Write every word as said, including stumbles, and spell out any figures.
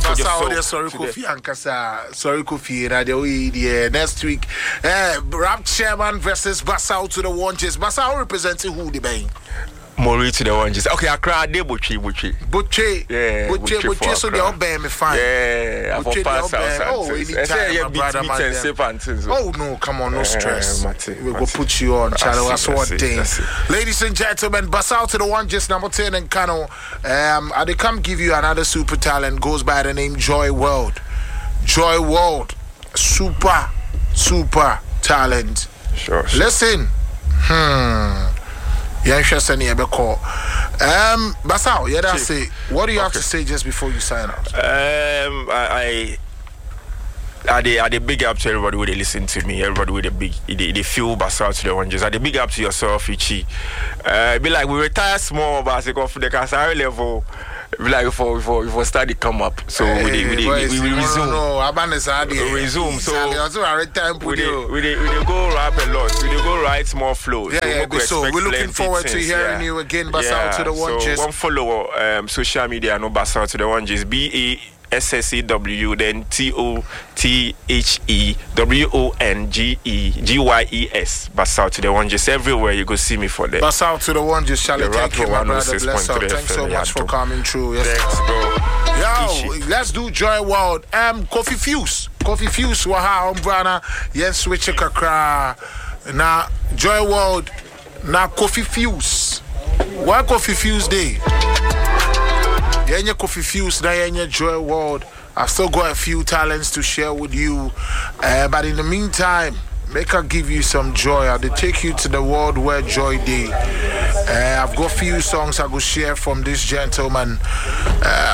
Basa, sorry, Kofi Ankasa, sorry, Kofi, Radio, next week, uh, Rap Chairman versus Basa to the Wanches. Basa representing who the bang? Mori to the Wanches. Okay, I cried, they butchie, butchie. Butchie, yeah, butchie, butchie, so they all bear me fine. Yeah, I will pass out. Oh, anytime, my brother, man. Oh, no, come on, no stress. We will put you on, channel. That's one thing. Ladies and gentlemen, Basa to the Wanches, number ten in Kano. Um, I come give you another super talent, goes by the name Joy World. Joy World, super, super talent. Sure, sure. Listen, hmm. Yeah, interesting. Yeah, call. Um, Basao, yeah, that's it. What do you okay. have to say just before you sign out? Um, I, I, I, they, I they big up to everybody who they listen to me. Everybody with the big, they, they feel Basao to the one. Just I they big up to yourself, Ichi. Uh, be like we retire small, but I go for the Kasari level. Like for for for study come up, so hey, we, we, we, we, we resume. No, no, we resume. So we we we we go rap a lot. We go write small flows. Yeah, yeah. We'll so we're looking forward to hearing yeah. you again. Basa yeah. to the one. So one follow um, social media. No Basa to the one. Just B A S S A W then T O T H E W O N G E G Y E S. Basa to the one. Just everywhere you go see me for that. Basa to the one. Just shall thank you, my brother. Bless out. Thanks so much for coming through. Yes, thanks, bro. Yo, let's do Joy World. Um, Kofi Fuse, Kofi Fuse. Waha umbrana. Yes, switch a kakra. Na Joy World. Na Kofi Fuse. Why Kofi Fuse Day? Yenye Kofi Fuse. Na yenye Joy World. I've still got a few talents to share with you, uh, but in the meantime, make her give you some joy. I'll take you to the world where joy day. Uh, I've got a few songs I will share from this gentleman. Uh,